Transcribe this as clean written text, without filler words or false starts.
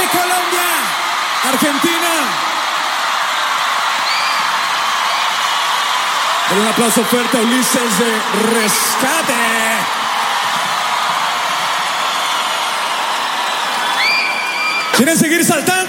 Colombia, Argentina. Un aplauso fuerte a Ulises de Rescate. ¿Quieren seguir saltando?